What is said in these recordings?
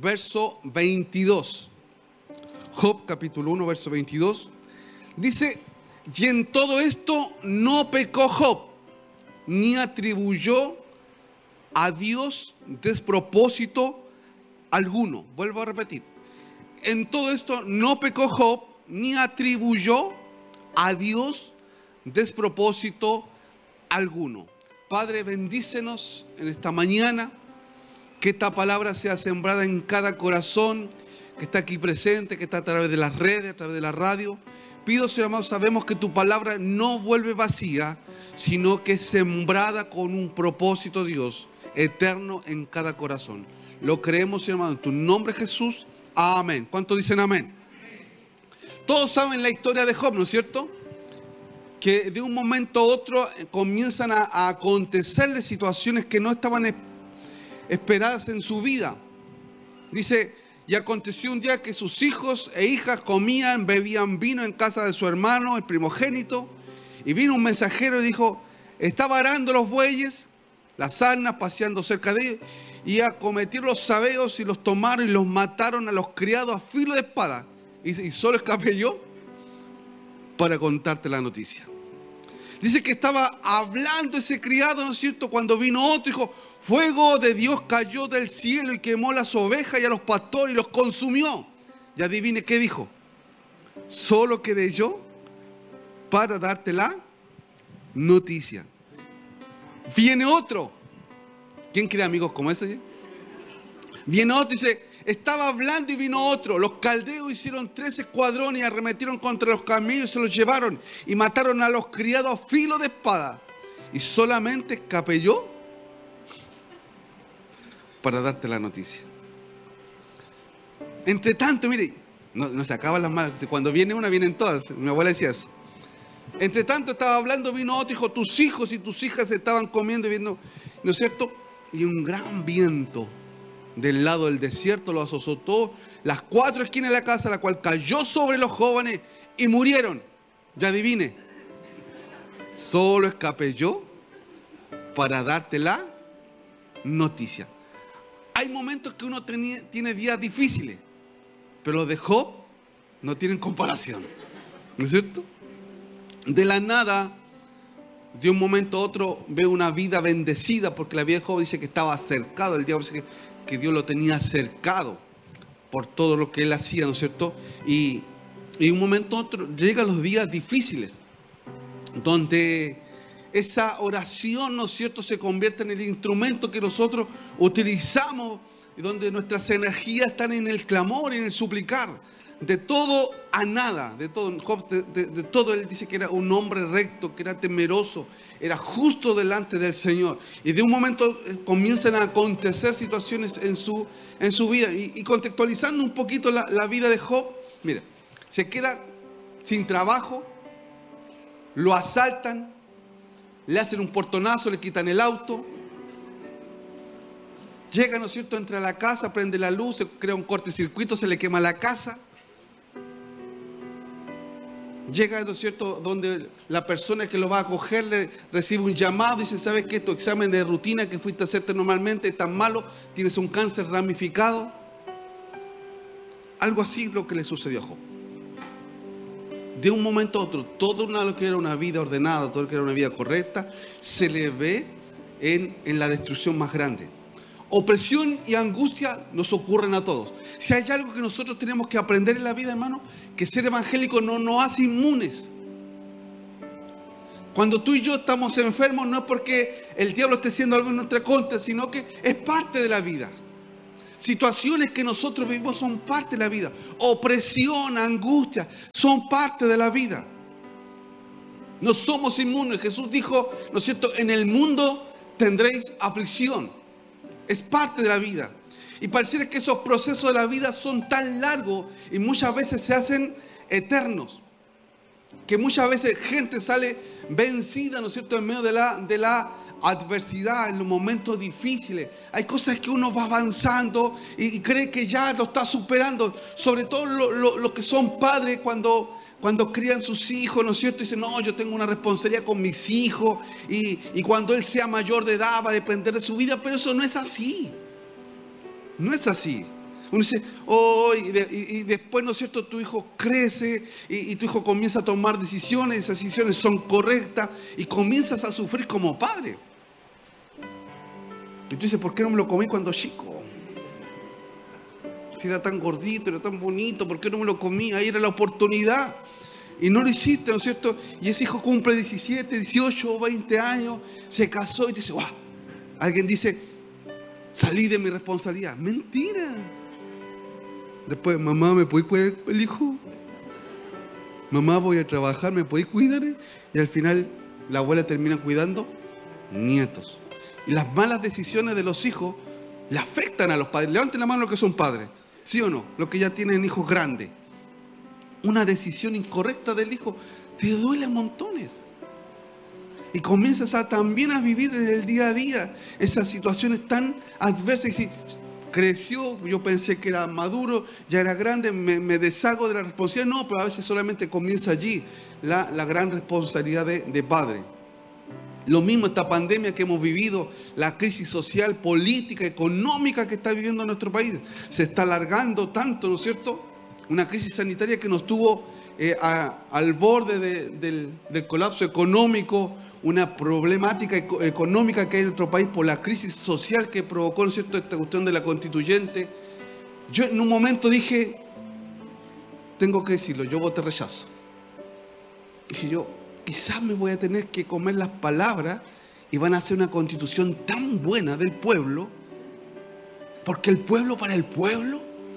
verso 22. Job capítulo 1, verso 22. Dice, y en todo esto no pecó Job, ni atribuyó a Dios despropósito alguno. Vuelvo a repetir. En todo esto no pecó Job, ni atribuyó a Dios despropósito alguno. Padre, bendícenos en esta mañana, que esta palabra sea sembrada en cada corazón que está aquí presente, que está a través de las redes, a través de la radio. Pido, Señor amado, sabemos que tu palabra no vuelve vacía, sino que es sembrada con un propósito, Dios, eterno en cada corazón. Lo creemos, Señor amado, en tu nombre, Jesús. Amén. ¿Cuántos dicen amén? Todos saben la historia de Job, ¿no es cierto? Que de un momento a otro comienzan a acontecerle situaciones que no estaban esperadas en su vida. Dice, y aconteció un día que sus hijos e hijas comían, bebían vino en casa de su hermano, el primogénito, y vino un mensajero y dijo, estaba arando los bueyes, las asnas, paseando cerca de ellos, y acometieron los sabeos y los tomaron y los mataron a los criados a filo de espada. Y solo escapé yo para contarte la noticia. Dice que estaba hablando ese criado, ¿no es cierto? Cuando vino otro, dijo, fuego de Dios cayó del cielo y quemó las ovejas y a los pastores y los consumió. Y adivine qué dijo. Solo quedé yo para darte la noticia. Viene otro. ¿Quién quiere amigos como ese? Viene otro y dice, estaba hablando y vino otro. Los caldeos hicieron 3 escuadrones y arremetieron contra los camellos y se los llevaron y mataron a los criados a filo de espada. Y solamente escapé yo para darte la noticia. Entre tanto, mire, no se acaban las malas. Cuando viene una, vienen todas. Mi abuela decía eso. Entre tanto estaba hablando, vino otro, dijo, tus hijos y tus hijas estaban comiendo y viendo, ¿no es cierto? Y un gran viento del lado del desierto los azotó las 4 esquinas de la casa, la cual cayó sobre los jóvenes y murieron. Ya adivine, solo escapé yo para darte la noticia. Hay momentos que uno tiene días difíciles, pero los de Job no tienen comparación, ¿no es cierto? De la nada, de un momento a otro, ve una vida bendecida, porque la vida de Job dice que estaba cercado, el diablo dice que Dios lo tenía cercado por todo lo que él hacía, ¿no es cierto? Y un momento a otro llegan los días difíciles, donde esa oración, ¿no es cierto?, se convierte en el instrumento que nosotros utilizamos, y donde nuestras energías están en el clamor y en el suplicar. De todo a nada, de todo. Job, de todo él dice que era un hombre recto, que era temeroso, era justo delante del Señor. Y de un momento comienzan a acontecer situaciones en su vida. Y contextualizando un poquito la vida de Job, mira, se queda sin trabajo, lo asaltan, le hacen un portonazo, le quitan el auto. Llega, ¿no es cierto?, entra a la casa, prende la luz, se crea un cortocircuito, se le quema la casa. Llega, ¿no es cierto?, donde la persona que lo va a acoger recibe un llamado y dice, ¿sabes qué? Tu examen de rutina que fuiste a hacerte normalmente es tan malo, tienes un cáncer ramificado. Algo así es lo que le sucedió a Job. De un momento a otro, todo lo que era una vida ordenada, todo lo que era una vida correcta, se le ve en la destrucción más grande. Opresión y angustia nos ocurren a todos. Si hay algo que nosotros tenemos que aprender en la vida, hermano, que ser evangélico no nos hace inmunes. Cuando tú y yo estamos enfermos, no es porque el diablo esté haciendo algo en nuestra contra, sino que es parte de la vida. Situaciones que nosotros vivimos son parte de la vida. Opresión, angustia, son parte de la vida. No somos inmunes. Jesús dijo, ¿no es cierto?, en el mundo tendréis aflicción. Es parte de la vida. Y pareciera que esos procesos de la vida son tan largos y muchas veces se hacen eternos. Que muchas veces gente sale vencida, ¿no es cierto?, en medio de la adversidad, en los momentos difíciles. Hay cosas que uno va avanzando y cree que ya lo está superando. Sobre todo los que son padres cuando crían sus hijos, ¿no es cierto? Dicen, no, yo tengo una responsabilidad con mis hijos y cuando él sea mayor de edad va a depender de su vida. Pero eso no es así. No es así. Uno dice, oh, y después, ¿no es cierto?, tu hijo crece y tu hijo comienza a tomar decisiones, esas decisiones son correctas y comienzas a sufrir como padre. Y tú dices, ¿por qué no me lo comí cuando chico? Si era tan gordito, era tan bonito, ¿por qué no me lo comí? Ahí era la oportunidad. Y no lo hiciste, ¿no es cierto? Y ese hijo cumple 17, 18, 20 años, se casó y dice, ¡guau! Alguien dice, salí de mi responsabilidad. Mentira. Después, mamá, ¿me puedes cuidar el hijo? Mamá, voy a trabajar, ¿me puedes cuidar? Y al final, la abuela termina cuidando nietos. Y las malas decisiones de los hijos le afectan a los padres. Levanten la mano los que son padres. ¿Sí o no? Los que ya tienen hijos grandes. Una decisión incorrecta del hijo te duele a montones. Y comienzas también a vivir en el día a día esas situaciones tan adversas. Y si creció, yo pensé que era maduro, ya era grande, me deshago de la responsabilidad. No, pero a veces solamente comienza allí la gran responsabilidad de padre. Lo mismo esta pandemia que hemos vivido, la crisis social, política, económica que está viviendo nuestro país. Se está alargando tanto, ¿no es cierto? Una crisis sanitaria que nos tuvo al borde del colapso económico, una problemática económica que hay en nuestro país por la crisis social que provocó, ¿no es cierto?, esta cuestión de la constituyente. Yo en un momento dije, tengo que decirlo, yo voté rechazo. Dije yo, quizás me voy a tener que comer las palabras y van a hacer una constitución tan buena del pueblo, porque el pueblo para el pueblo.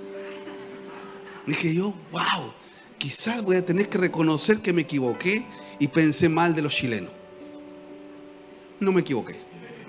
Dije yo, wow, quizás voy a tener que reconocer que me equivoqué y pensé mal de los chilenos. No me equivoqué.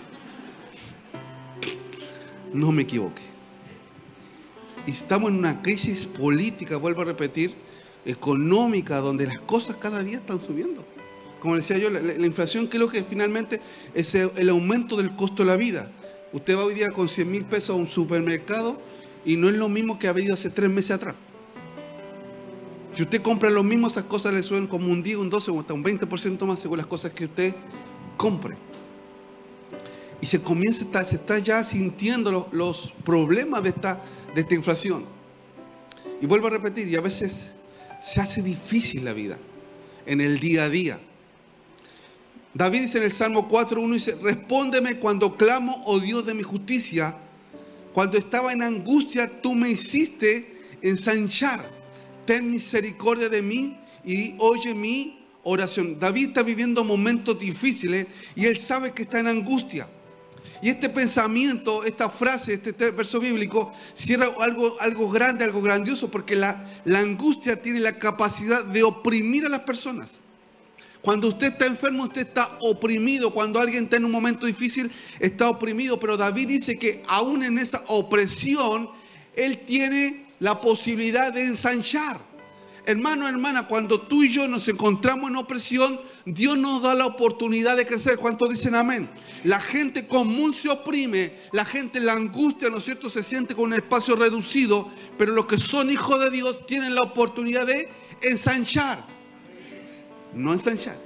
No me equivoqué. Y estamos en una crisis política, vuelvo a repetir, económica, donde las cosas cada día están subiendo. Como decía yo, la inflación creo que finalmente es el aumento del costo de la vida. Usted va hoy día con 100.000 pesos a un supermercado y no es lo mismo que haber ido hace 3 meses atrás. Si usted compra lo mismo, esas cosas le suben como un 10, un 12 o hasta un 20% más según las cosas que usted compre. Y se está ya sintiendo los problemas de esta inflación. Y vuelvo a repetir, y a veces se hace difícil la vida en el día a día. David dice en el Salmo 4:1, dice, respóndeme cuando clamo, oh Dios de mi justicia. Cuando estaba en angustia, tú me hiciste ensanchar. Ten misericordia de mí y oye mi oración. David está viviendo momentos difíciles y él sabe que está en angustia. Y este pensamiento, esta frase, este verso bíblico, cierra algo grande, algo grandioso, porque la angustia tiene la capacidad de oprimir a las personas. Cuando usted está enfermo, usted está oprimido. Cuando alguien está en un momento difícil, está oprimido. Pero David dice que aún en esa opresión, él tiene la posibilidad de ensanchar. Hermano, hermana, cuando tú y yo nos encontramos en opresión, Dios nos da la oportunidad de crecer. ¿Cuántos dicen amén? La gente común se oprime, la gente en la angustia, ¿no es cierto?, se siente con un espacio reducido, pero los que son hijos de Dios tienen la oportunidad de ensanchar. No ensanchar,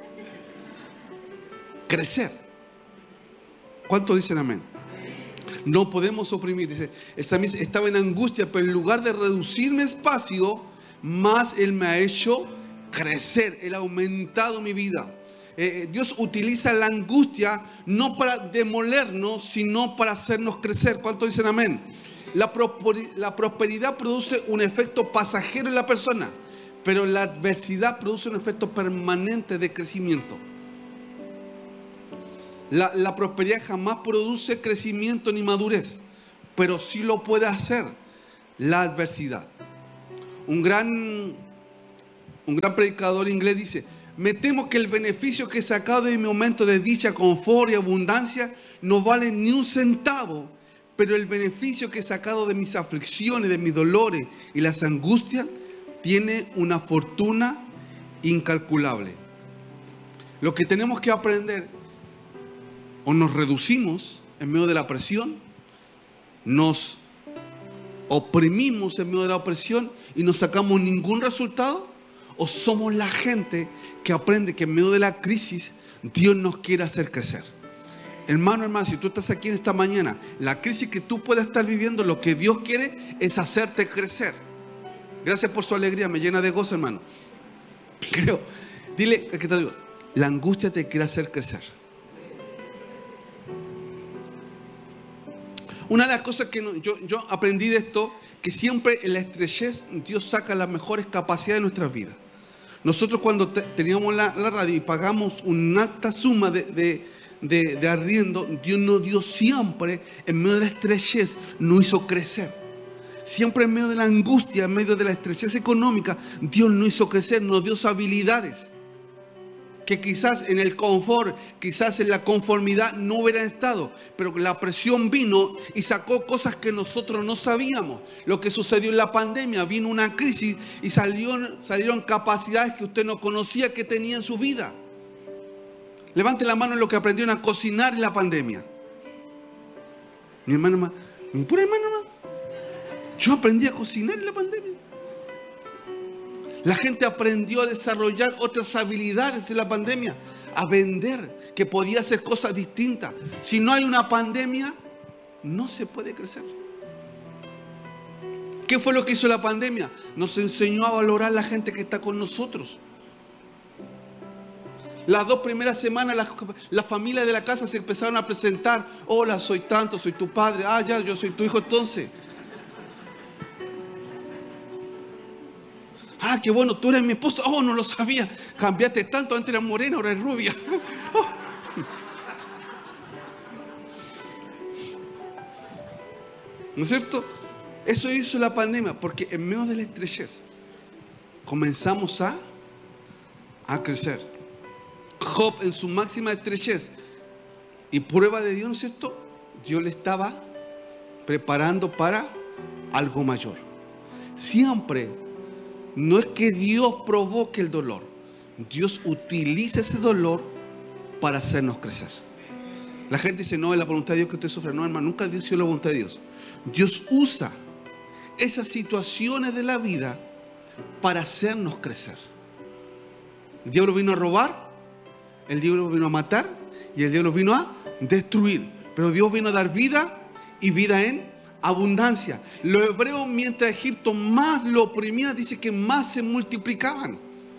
crecer. ¿Cuántos dicen amén? No podemos oprimir. Dice, estaba en angustia, pero en lugar de reducirme espacio, más Él me ha hecho crecer. Él ha aumentado mi vida. Dios utiliza la angustia no para demolernos, sino para hacernos crecer. ¿Cuántos dicen amén? La prosperidad produce un efecto pasajero en la persona, pero la adversidad produce un efecto permanente de crecimiento. La prosperidad jamás produce crecimiento ni madurez, pero sí lo puede hacer la adversidad. Un gran predicador inglés dice, me temo que el beneficio que he sacado de mi momento de dicha, confort y abundancia no vale ni un centavo, pero el beneficio que he sacado de mis aflicciones, de mis dolores y las angustias tiene una fortuna incalculable. Lo que tenemos que aprender, o nos reducimos en medio de la presión, nos oprimimos en medio de la opresión y no sacamos ningún resultado, o somos la gente que aprende que en medio de la crisis Dios nos quiere hacer crecer. Hermano, si tú estás aquí en esta mañana, la crisis que tú puedas estar viviendo, lo que Dios quiere es hacerte crecer. Gracias por su alegría, me llena de gozo, hermano. Creo, dile, ¿qué te digo? La angustia te quiere hacer crecer. Una de las cosas que yo aprendí de esto, que siempre en la estrechez Dios saca las mejores capacidades de nuestras vidas. Nosotros cuando teníamos la radio y pagamos una alta suma de arriendo, Dios nos dio siempre, en medio de la estrechez, nos hizo crecer. Siempre en medio de la angustia, en medio de la estrechez económica, Dios nos hizo crecer, nos dio habilidades que quizás en el confort, quizás en la conformidad no hubieran estado, pero la presión vino y sacó cosas que nosotros no sabíamos. Lo que sucedió en la pandemia, vino una crisis y salieron capacidades que usted no conocía que tenía en su vida. Levante la mano en lo que aprendieron a cocinar en la pandemia. Mi hermano, mi pura hermana, yo aprendí a cocinar en la pandemia. La gente aprendió a desarrollar otras habilidades en la pandemia, a vender, que podía hacer cosas distintas. Si no hay una pandemia, no se puede crecer. ¿Qué fue lo que hizo la pandemia? Nos enseñó a valorar la gente que está con nosotros. Las 2 primeras semanas las familias de la casa se empezaron a presentar. Hola, soy tanto, soy tu padre. Ah, ya, yo soy tu hijo entonces. Ah, qué bueno, tú eres mi esposo. Oh, no lo sabía. Cambiaste tanto, antes eras morena, ahora eres rubia. Oh. ¿No es cierto? Eso hizo la pandemia, porque en medio de la estrechez comenzamos a crecer. Job en su máxima estrechez y prueba de Dios, ¿no es cierto? Dios le estaba preparando para algo mayor. Siempre no es que Dios provoque el dolor, Dios utiliza ese dolor para hacernos crecer. La gente dice, no, es la voluntad de Dios que usted sufra. No, hermano, nunca Dios sido la voluntad de Dios. Dios usa esas situaciones de la vida para hacernos crecer. El diablo vino a robar, el diablo vino a matar y el diablo vino a destruir. Pero Dios vino a dar vida y vida en abundancia. Los hebreos, mientras Egipto más lo oprimía, dice que más se multiplicaban.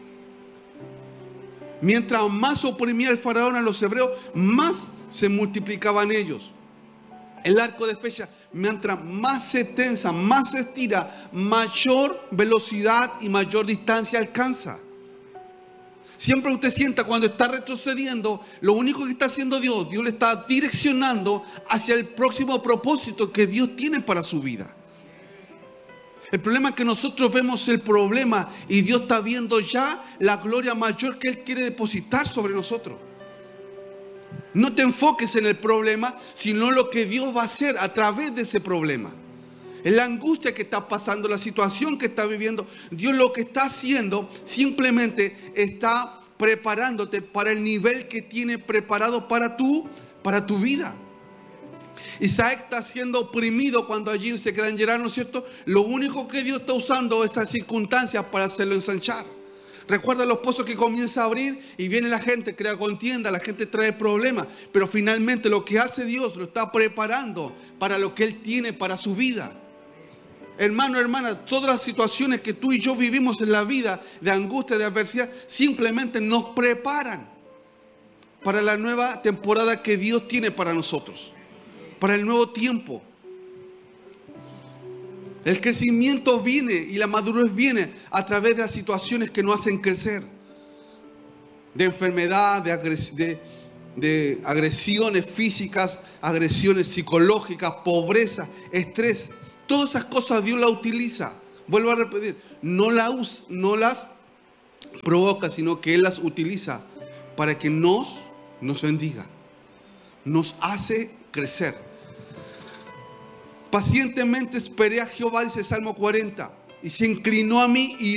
Mientras más oprimía el faraón a los hebreos, más se multiplicaban ellos. El arco de flecha, mientras más se tensa, más se estira, mayor velocidad y mayor distancia alcanza. Siempre usted sienta cuando está retrocediendo, lo único que está haciendo Dios le está direccionando hacia el próximo propósito que Dios tiene para su vida. El problema es que nosotros vemos el problema y Dios está viendo ya la gloria mayor que Él quiere depositar sobre nosotros. No te enfoques en el problema, sino lo que Dios va a hacer a través de ese problema. En la angustia que está pasando, la situación que está viviendo, Dios lo que está haciendo simplemente está preparándote para el nivel que tiene preparado para tu vida. Isaac está siendo oprimido cuando allí se queda en Gerar, ¿no es cierto? Lo único que Dios está usando es esas circunstancias para hacerlo ensanchar. Recuerda los pozos que comienza a abrir y viene la gente, crea contienda, la gente trae problemas, pero finalmente lo que hace Dios lo está preparando para lo que Él tiene para su vida. Hermano, hermana, todas las situaciones que tú y yo vivimos en la vida de angustia, de adversidad, simplemente nos preparan para la nueva temporada que Dios tiene para nosotros, para el nuevo tiempo. El crecimiento viene y la madurez viene a través de las situaciones que nos hacen crecer. De enfermedad, de agresiones físicas, agresiones psicológicas, pobreza, estrés. Todas esas cosas Dios las utiliza. Vuelvo a repetir, no las provoca, sino que Él las utiliza para que nos bendiga. Nos hace crecer. Pacientemente esperé a Jehová, dice Salmo 40, y se inclinó a mí y